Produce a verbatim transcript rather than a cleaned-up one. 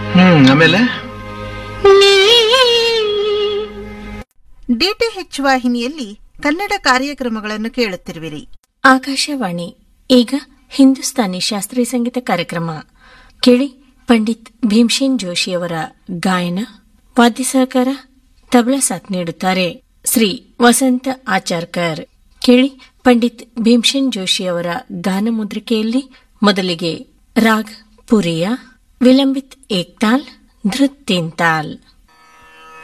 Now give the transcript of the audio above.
ಹ್ಮ್ ಆಮೇಲೆ ಡಿಟಿಎಚ್ ವಾಹಿನಿಯಲ್ಲಿ ಕನ್ನಡ ಕಾರ್ಯಕ್ರಮಗಳನ್ನು ಕೇಳುತ್ತಿರುವಿರಿ. ಆಕಾಶವಾಣಿ. ಈಗ ಹಿಂದೂಸ್ತಾನಿ ಶಾಸ್ತ್ರೀಯ ಸಂಗೀತ ಕಾರ್ಯಕ್ರಮ ಕೇಳಿ. ಪಂಡಿತ್ ಭೀಮ್ಸೇನ್ ಜೋಶಿಯವರ ಗಾಯನ, ವಾದ್ಯ ಸಹಕಾರ, ತಬಲಾ ಸಾಥ್ ನೀಡುತ್ತಾರೆ ಶ್ರೀ ವಸಂತ ಆಚಾರ್ಕರ್. ಕೇಳಿ ಪಂಡಿತ್ ಭೀಮ್ಸೇನ್ ಜೋಶಿಯವರ ಗಾನ ಮುದ್ರಿಕೆಯಲ್ಲಿ ಮೊದಲಿಗೆ ರಾಗ್ ಪುರಿಯಾ, ವಿಲಂಬಿತ್ ಏಕ್ತಾಲ್, ಧೃತ್ ತೀನ್ ತಾಲ್.